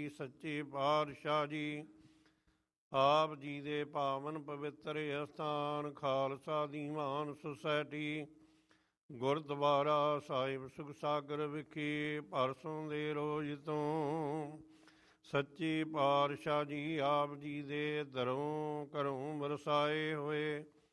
ਜੀ ਸੱਚੇ ਪਾਤਸ਼ਾਹ ਜੀ। ਆਪ ਜੀ ਦੇ ਪਾਵਨ ਪਵਿੱਤਰ ਅਸਥਾਨ ਖਾਲਸਾ ਦੀਵਾਨ ਸੁਸਾਇਟੀ ਗੁਰਦੁਆਰਾ ਸਾਹਿਬ ਸੁਖਸਾਗਰ ਵਿਖੇ ਪਰਸੋਂ ਦੇ ਰੋਜ਼ ਤੋਂ ਸੱਚੇ ਪਾਤਸ਼ਾਹ ਜੀ ਆਪ ਜੀ ਦੇ ਦਰੋਂ ਘਰੋਂ ਵਰਸਾਏ ਹੋਏ